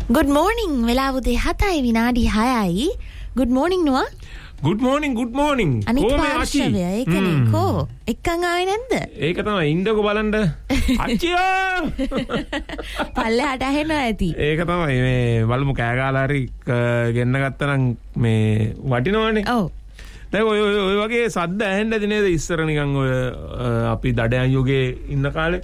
Good morning. වෙලාව උදේ 7යි විනාඩි 6යි. Good morning නුවා. Good morning. අනිත් පාර්ශවය ඒකනේ කෝ. එක්කන් ආවේ නැද්ද? ඒක තමයි ඉන්නකො බලන්න. අච්චියා. පල්ලෙහාට ඇහෙනවා ඇති. ඒක තමයි මේ බලමු කෑ ගාලා හරි ගෙන්න ගත්තනම් මේ වටිනවනේ. ඔව්. දැන් ඔය වගේ සද්ද ඇහෙන්න ඇති නේද ඉස්සර නිකන් ඔය අපි දඩයන් යුගේ ඉන්න කාලේ.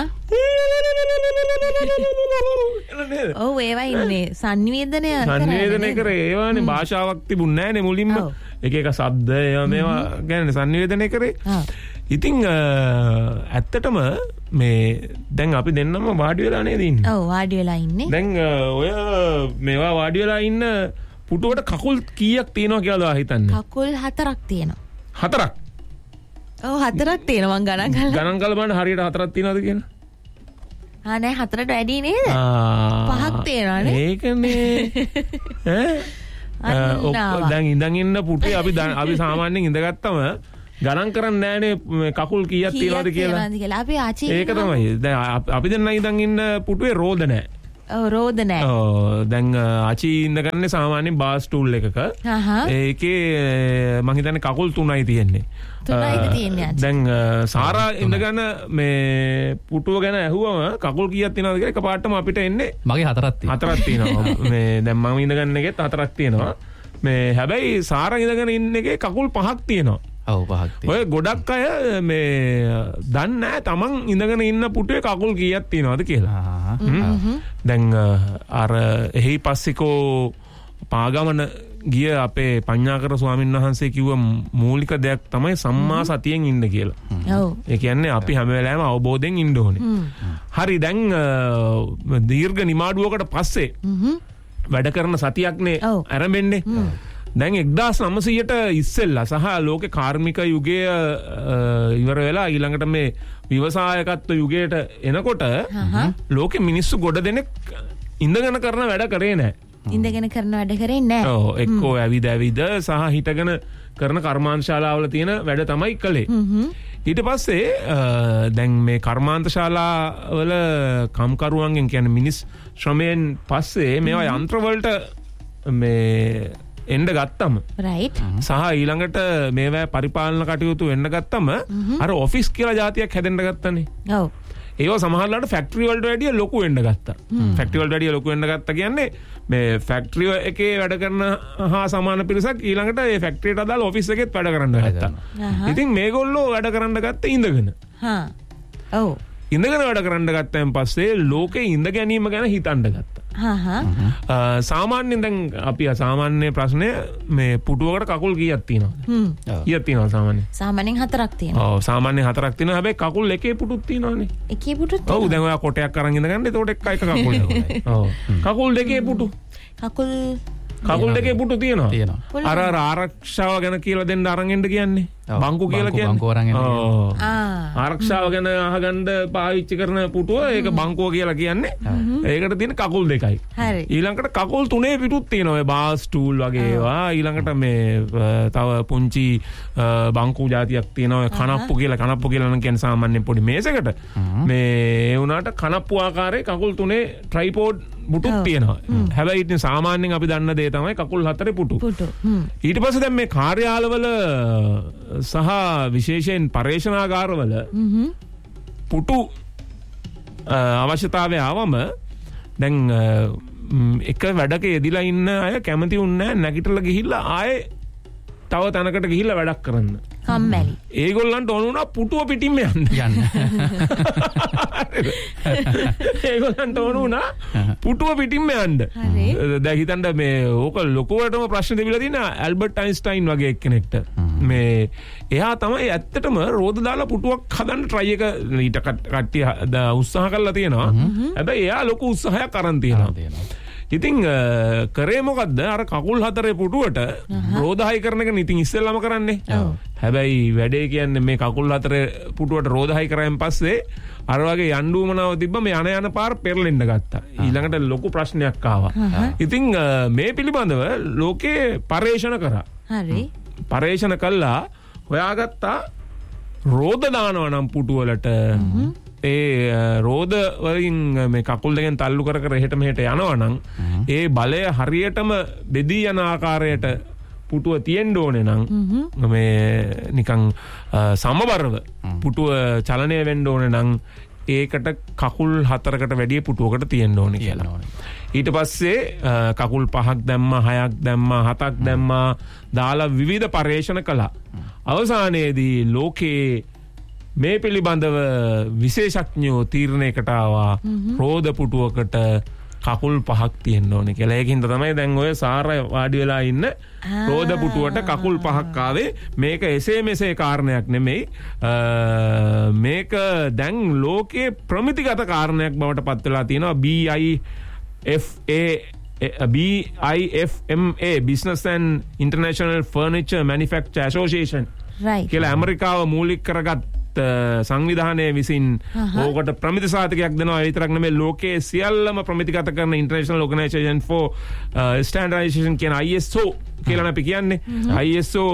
ඔව් ඒවා ඉන්නේ සංනිවේදනය කරේ ඒවානේ භාෂාවක් තිබුණ නැහැනේ මුලින්ම එක එක ශබ්ද ඒවා මේවා ගැන සංනිවේදනය කරේ. ඉතින් ඇත්තටම මේ දැන් අපි දෙන්නම වාඩි වෙලා නේද ඉන්නේ? ඔව් වාඩි වෙලා ඉන්නේ. දැන් ඔය මේවා වාඩි වෙලා ඉන්න පුටුවට කකුල් කීයක් තියෙනවා කියලා හිතන්නේ? කකුල් 4ක් තියෙනවා. 4ක්? ඔව් 4ක් තියෙනවා මං ගණන් කරලා බලන්න හරියට 4ක් තියෙනවද කියලා? නෑ 4ට වැඩි නේද? 5ක් තියෙනවානේ. ඒකනේ. දැන් ඉඳන් ඉන්න පුටේ අපි සාමාන්‍යයෙන් ඉඳගත්තම ගණන් කරන්නේ නෑනේ කකුල් කීයක් තියෙනවද කියලා. අපි ආචි ඒක තමයි. දැන් අපි දැන් ඉඳන් ඉන්න පුටුවේ රෝද නෑ. ඔව් රෝද නෑ. දැන් ආචි ඉඳගන්නේ සාමාන්‍යයෙන් බාර් ස්ටූල් එකක. ඒකේ මං හිතන්නේ කකුල් 3යි තියෙන්නේ. 3යිද තියෙන්නේ ආචි. දැන් සාරා ඉඳගෙන මේ පුටුව ගැන ඇහුවම කකුල් කීයක් තියෙනවද කියලා එකපාරටම අපිට එන්නේ මගේ 4ක් තියෙනවා. මේ දැන් මම ඉඳගන්න එකෙත් 4ක් තියෙනවා. මේ හැබැයි සාරා ඉඳගෙන ඉන්න එකේ කකුල් 5ක් තියෙනවා. ඔව් 5ක් තියෙනවා. ඔය ගොඩක් අය මේ දන්නේ නැහැ තමන් ඉඳගෙන ඉන්න පුටුවේ කකුල් කීයක් තියෙනවද කියලා. දැන් අර එහි පස්සිකෝ පාගමන ගිය අපේ පඤ්ඤාකර ස්වාමීන් වහන්සේ කිව්ව මූලික දෙයක් තමයි සම්මා සතියෙන් ඉන්න කියලා. ඔව්. ඒ කියන්නේ අපි හැම වෙලාවෙම අවබෝධයෙන් ඉන්න ඕනේ. හරි දැන් දීර්ඝ නිමාඩුවකට පස්සේ වැඩ කරන සතියක්නේ ආරම්භෙන්නේ. දැන් 1900ට ඉස්සෙල්ලා සහ ලෝකේ කාර්මික යුගය ඉවර වෙලා ඊළඟට මේ ව්‍යවසායකත්ව යුගයට එනකොට ලෝකෙ මිනිස්සු ගොඩ දෙනෙක් ඉඳගෙන කරන වැඩ කරේ නැහැ. ඉඳගෙන කරන වැඩ කරේ නැහැ. ඔව් එක්කෝ ඇවිද සහ හිටගෙන කරන කර්මාන්තශාලාවල තියෙන වැඩ තමයි කළේ. ඊට පස්සේ දැන් මේ කර්මාන්තශාලාවල කම්කරුවන්ගෙන් කියන්නේ මිනිස් ශ්‍රමයෙන් පස්සේ මේවා යන්ත්‍ර වලට මේ එන්න ගත්තම රයිට් සහ ඊළඟට මේවා පරිපාලන කටයුතු වෙන්න ගත්තම අර ඔෆිස් කියලා જાතියක් හැදෙන්න ගත්තනේ. ඔව්. ඒවා සමහරවිට ෆැක්ටරි වලට වැඩිය ලොකු වෙන්න ගත්තා. ෆැක්ටරි වලට වැඩිය ලොකු වෙන්න ගත්තා කියන්නේ මේ ෆැක්ටරි එකේ වැඩ කරන හා සමාන පිරිසක් ඊළඟට ඒ ෆැක්ටරියට අදාළ ඔෆිස් එකෙත් වැඩ කරන්න ගත්තා. ඉතින් මේගොල්ලෝ වැඩ කරන්න ගත්තේ ඉඳගෙන. ඔව්. ඉඳගෙන වැඩ කරන්න ගත්තන් පස්සේ ලෝකේ ඉඳ ගැනීම ගැන හිතන්න ගත්තා. සාමාන්‍යයෙන් දැන් අපි සාමාන්‍ය ප්‍රශ්නය මේ පුටුවකට කකුල් කීයක් තියෙනවද? කීයක් තියෙනවද සාමාන්‍යයෙන්? සාමාන්‍යයෙන් 4ක් තියෙනවා. ඔව් සාමාන්‍යයෙන් 4ක් තියෙනවා. හැබැයි කකුල් එකේ පුටුත් තියෙනවනේ. එකේ පුටුත් තියෙනවා. ඔව් දැන් ඔයා කොටයක් අරන් ඉඳගන්න. එතකොට එක කකුල්. ඔව්. කකුල් දෙකේ පුටු. කකුල් දෙකේ පුටු තියෙනවා. අර ආරක්ෂාව ගැන කියලා දෙන්න අරන් එන්න කියන්නේ. බංකු කියලා කියන්නේ. බංකු අරන් එන්න. ආරක්ෂාව ගැන අහගන්න පාවිච්චි කරන පුටුව ඒක බංකුව කියලා කියන්නේ. ඒකට තියෙන කකුල් දෙකයි. හරි. ඊළඟට කකුල් 3 පිටුත් තියෙනවා. ඔය බාර් ස්ටූල් වගේ ඒවා. ඊළඟට මේ තව පුංචි බංකු જાතියක් තියෙනවා. කනප්පු කියලා නම් කියන්නේ සාමාන්‍යයෙන් පොඩි මේසයකට. මේ ඒ වුණාට කනප්පු ආකාරයේ කකුල් 3 ට්‍රයිපෝඩ් පුටුත් තියෙනවා. හැබැයි ඉතින් සාමාන්‍යයෙන් අපි දන්න දේ තමයි කකුල් 4 පුටු. ඊට පස්සේ දැන් මේ කාර්යාලවල සහ විශේෂයෙන් පර්යේෂණාගාරවල පුටු අවශ්‍යතාවය ආවම දැන් එක වැඩක යෙදිලා ඉන්න අය කැමති වුණේ නැහැ නැගිටලා ගිහිල්ලා ආයේ තව තැනකට ගිහිල්ලා වැඩක් කරන්න. කම්මැලි. ඒගොල්ලන්ට ඕන වුණා පුටුව පිටින්ම යන්න. ඒගොල්ලන්ට ඕන වුණා පුටුව පිටින්ම යන්න. දැන් හිතන්න මේ ඕක ලොකුවටම ප්‍රශ්න තිබිලා තියෙන ඇල්බර්ට් අයින්ස්ටයින් වගේ එක්කෙනෙක්ට. මේ එයා තමයි ඇත්තටම රෝද දාලා පුටුවක් හදන්න try එක ඊට කට්ටිය උත්සාහ කරලා තියෙනවා. හැබැයි එයා ලොකු උත්සාහයක් අරන් තියෙනවා. ඉතින් කරේ මොකද්ද අර කකුල් 4 පුටුවට රෝදහයි කරන එක ඉතින් ඉස්සෙල්ලාම කරන්නේ. හැබැයි වැඩේ කියන්නේ මේ කකුල් 4 පුටුවට රෝදහයි කරායින් පස්සේ අර වගේ යන්ඩුමනාව තිබ්බ මේ යන පාර පෙරලෙන්න ගත්තා. ඊළඟට ලොකු ප්‍රශ්නයක් ආවා. ඉතින් මේ පිළිබඳව ලෝකේ පර්යේෂණ කරා. හරි. පර්යේෂණ කළා හොයාගත්තා රෝද දානවා නම් පුටු වලට ඒ රෝද වලින් මේ කකුල් දෙකෙන් තල්ලු කර කර එහෙට මෙහෙට යනවා නම් ඒ බලය හරියටම බෙදී යන ආකාරයට පුටුව තියෙන්න ඕනේ නම් මේ නිකන් සමබරව පුටුව චලනය වෙන්න ඕනේ නම් ඒකට කකුල් 4කට වැඩිය පුටුවකට තියෙන්න ඕනේ කියලා. ඊට පස්සේ කකුල් 5ක් දැම්මා 6ක් දැම්මා 7ක් දැම්මා දාලා විවිධ පරීක්ෂණ කළා. අවසානයේදී ලෝකේ මේ පිළිබඳව විශේෂඥයෝ තීරණයකට ආවා රෝද පුටුවකට කකුල් 5ක් තියෙන්න ඕනේ කියලා. ඒකින්ද තමයි දැන් ඔය සාර වාඩි වෙලා ඉන්න රෝද පුටුවට කකුල් 5ක් ආවේ. මේක එසේ මෙසේ කාරණයක් නෙමෙයි. මේක දැන් ලෝකයේ ප්‍රමිතිගත කාරණයක් බවට පත් වෙලා තියෙනවා. BIFMA Business and International Furniture Manufacturer Association කියලා ඇමරිකාව මූලික කරගත් සංවිධානය විසින් ඕකට ප්‍රමිති සාතිකයක් දෙනවා. ඒ විතරක් නෙමෙයි ලෝකයේ සියල්ලම ප්‍රමිතිගත කරන International Organization for Standardization කියන ISO කියලා අපි කියන්නේ. ISO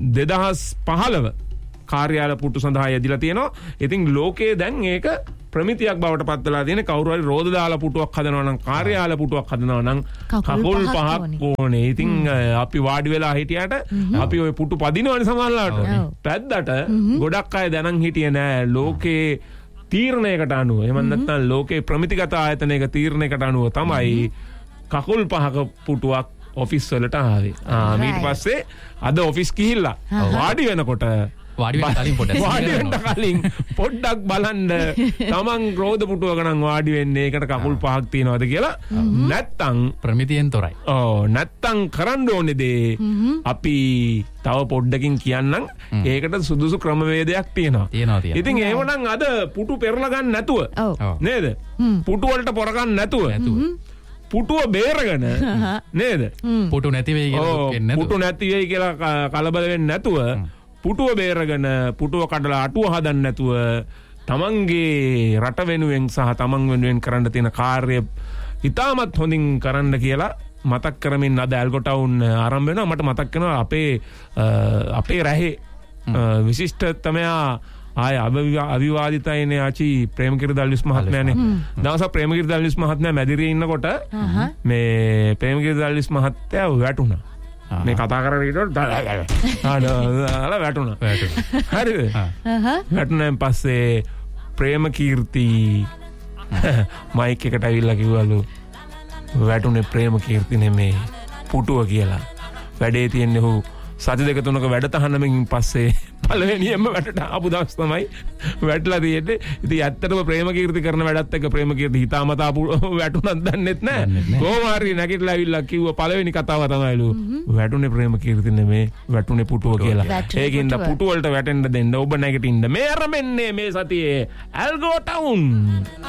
2015 කාර්යාල පුටු සඳහා යදිලා තියෙනවා. ඉතින් ලෝකයේ දැන් ඒක ප්‍රමිතියක් බවට පත් වෙලා තියෙන. කවුරු හරි රෝද දාලා පුටුවක් හදනවා නම් කාර්යාල පුටුවක් හදනවා නම් කකුල් 5ක් ඕනේ. ඉතින් අපි වාඩි වෙලා හිටියට අපි ওই පුටු පදිනවනේ සමහරලාට. පැද්දට ගොඩක් අය දැනන් හිටියේ නෑ ලෝකේ තීරණයකට අනුව. එහෙම නැත්නම් ලෝකේ ප්‍රමිතිගත ආයතනයක තීරණයකට අනුව තමයි කකුල් 5ක පුටුවක් ඔෆිස් වලට ආවේ. ඊට පස්සේ අද ඔෆිස් ගිහිල්ලා වාඩි වෙනකොට වාඩි වෙන්න කලින් පොඩ්ඩක් බලන්න තමන් රෝද පුටුවක නම් වාඩි වෙන්නේ ඒකට කකුල් 5ක් තියනවද කියලා. නැත්තම් ප්‍රමිතියෙන් තොරයි. නැත්තම් කරන්න ඕනේ දේ අපි තව පොඩ්ඩකින් කියන්නම්. ඒකට සුදුසු ක්‍රමවේදයක් තියෙනවා. ඉතින් එහෙමනම් අද පුටු පෙරලා ගන්න නැතුව නේද? පුටු වලට පොර ගන්න නැතුව පුටුව බේරගෙන නේද? පුටු නැති වෙයි කියලා කලබල වෙන්නේ නැතුව පුටුව බේරගෙන පුටුව කඩලා අටුව හදන්න නැතුව තමන්ගේ රට වෙනුවෙන් සහ තමන් වෙනුවෙන් කරන්න තියෙන කාර්ය ඉතාමත් හොඳින් කරන්න කියලා මතක් කරමින් අද ඇල්ගොටවුන් ආරම්භ වෙනවා. මට මතක් වෙනවා අපේ රැහේ විශිෂ්ටතමයා ආය අවිවාදිතයිනේ ආචි ප්‍රේමකිර දල්විස් මහත්මයානේ. දවසක් ප්‍රේමකිර දල්විස් මහත්මයා මැදිරියේ ඉන්නකොට මේ ප්‍රේමකිර දල්විස් මහත්තයා වැටුණා. මේ කතා කරගෙන ඉන්නකොට වැටුණා. හරිද? වැටුණාන් පස්සේ ප්‍රේමකීර්ති මයික් එකට ඇවිල්ලා කිව්වලු වැටුනේ ප්‍රේමකීර්ති නෙමේ පුටුව කියලා. වැඩේ තියෙන්නේ හු සති දෙක තුනක වැඩ තහනමකින් පස්සේ පළවෙනියෙන්ම වැඩට ආපු දවස් තමයි වැටලා තියෙන්නේ. ඉතින් ඇත්තටම ප්‍රේමකීර්ති කරන වැඩත් එක්ක ප්‍රේමකීර්ති හිතාමතා වැටුණක් දන්නෙත් නැහැ. කොහොම හරි නැගිටලා ඇවිල්ලා කිව්ව පළවෙනි කතාව තමයිලු වැටුනේ ප්‍රේමකීර්ති නෙමේ වැටුනේ පුටුව කියලා. ඒකින්ද පුටුව වලට වැටෙන්න දෙන්න ඔබ නැගිටින්න. මේ අරඹන්නේ මේ සතියේ ඇල්ගෝටවුන්.